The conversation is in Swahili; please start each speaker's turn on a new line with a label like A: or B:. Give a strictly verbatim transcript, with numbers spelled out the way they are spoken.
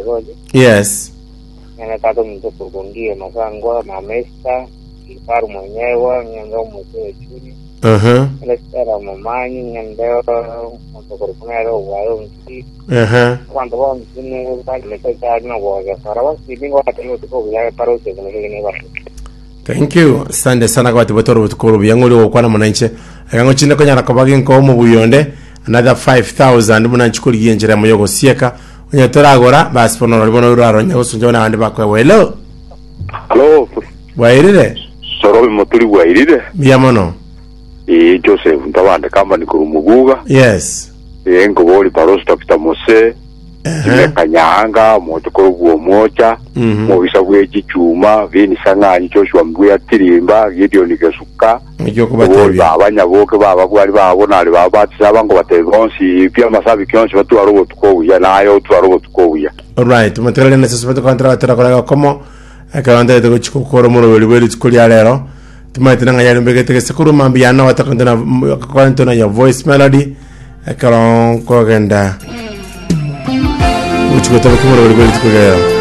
A: goje.
B: Yes.
A: Ngana tato mtu kurgundia masangwa mamesta iparu mwenyewe ngendo mtu chuni.
B: Uh-huh.
A: Ile sera mamanyi ngendo mtu kurkunero wayo mti.
B: Uh-huh.
A: Cuando vamos en bali meta na goje. Sarawa sibingo atelo tuko ya paro se ngene ba.
B: Thank you. Sande sana kwa tibotoro butukuru byanguli okwana munanche. Agango chinde ko nyana kabagi nko mu buyonde another five thousand munanchikuri yenjera muyogo sieka. Onye toragora basi pono libono uraro nyago sunjo na andi bakwe. Hello.
C: Hello.
B: Wairire.
C: Soro moturi wairire.
B: Biamono.
C: E Joseph ndabande kamba ni kurumuguga.
B: Yes.
C: E ngoboli paros Doctor Mose. Uh-huh. Kanyanga moto ko gwo mocha. Mo bisa bweji chuma vini sangani Joshua mbwe tirimba video nikesuka.
B: Ngiyo kubatebi.
C: Abanya boke baba bwali babona ali babatisa bango bategonsi pia masabi kyonse batu arobo tukowiya nayo tu arobo tukowiya.
B: All right, tumaterele necessito kontra tera kolega como akabande de chikokoro mu weli weli tukuli alero. Tumaitena ngayali mbegete ke sekuru mambiana watakondana kwantona ya voice melody akalon kogenda. Uchikotoka kumuro weli weli tukuli alero.